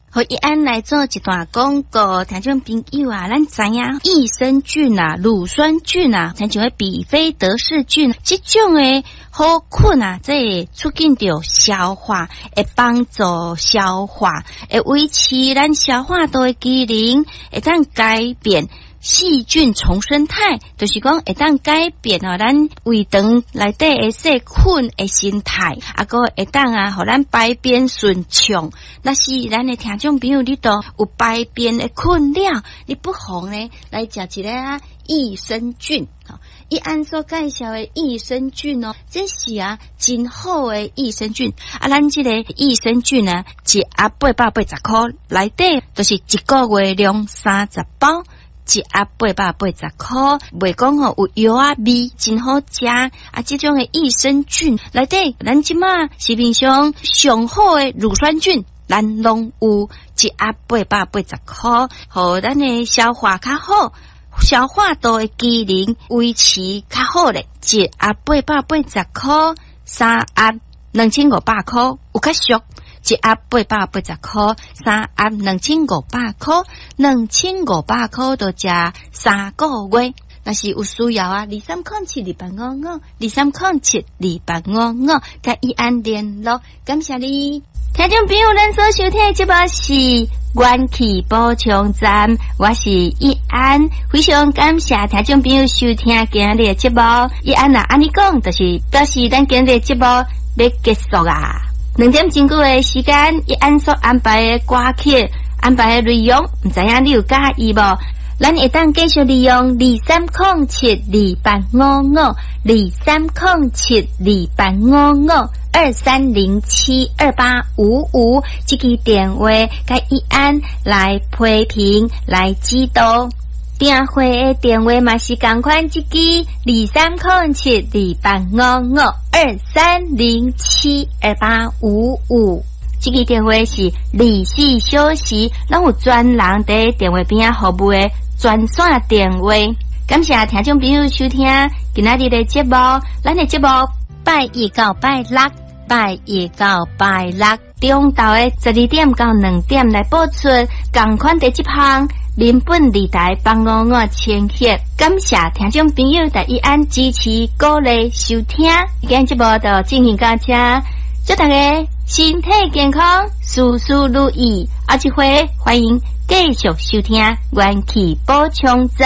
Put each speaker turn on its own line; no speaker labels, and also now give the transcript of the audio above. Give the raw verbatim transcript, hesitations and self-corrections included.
和一安来做一段广告，听众朋友啊，咱知影益生菌啊、乳酸菌啊，像像比菲德氏菌，这种诶好菌啊，这会促进着消化，会帮助消化，会维持咱消化道的机能，会当改变细菌重生态，就是讲会当改变哦，咱胃肠内底的细菌的形态，啊个会当啊，互咱排便顺畅。那是咱的听众朋友，你都有排便的困扰，你不妨呢来食一个啊益生菌。一按所介绍的益生菌哦，这是啊真好的益生菌啊！咱这个益生菌呢，一盒八百八十块，内底就是一个月量三十包。一盒八百八十块，袂讲吼有药啊味，真好食啊！这种的益生菌内底，咱即马市面上上好的乳酸菌，咱拢有一盒八百八十块，互咱的消化较好，消化道的机能维持较好咧。一盒八百八十块，三盒两千五百块，有较俗。一盒八百八十块，三盒两千五百块，两千五百块就食三个月。若是有需要啊，二三空七二八五五，二三空七二八五五，甲伊安联络。感谢你，听众朋友，咱所收听的节目是元气补充站，我是伊安，非常感谢听众朋友收听今日的节目。伊安啊，安尼讲，就是表示咱今日的节目要结束啊。两点钟久的时间，伊按所安排的歌曲、安排的内容，唔知影你有介意无？咱会当继续利用二三空七二八五五，二三空七二八五五，二三零七二八五五，这个电话甲伊按来批评来指导。订货的电话嘛是同款，这支二三空七二八五五二三零七二八五五，这个电话是二十四小时，拢有专人在电话边服务的专线电话。感谢听众朋友收听今仔日的节目，咱的节目拜一到拜六，拜一到拜六中昼的十二点到两点来播出，同款的这项。民本理台帮我我千血，感谢听众朋友在伊安支持鼓励收听，今节目就进行到这，祝大家身体健康，事事如意，下一回欢迎继续收听元气补充站。